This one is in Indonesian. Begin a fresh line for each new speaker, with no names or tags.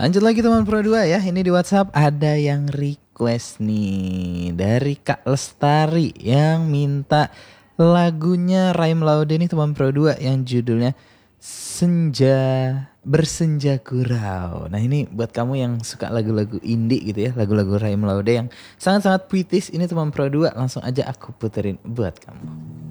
Lanjut lagi teman Pro 2 ya. Ini di WhatsApp ada yang request nih dari Kak Lestari yang minta lagunya Raim Laude nih teman Pro 2 yang judulnya Senja Bersenja Gurau. Nah ini buat kamu yang suka lagu-lagu indie gitu ya, lagu-lagu Raim Laude yang sangat-sangat puitis. Ini teman Pro 2 langsung aja aku puterin buat kamu.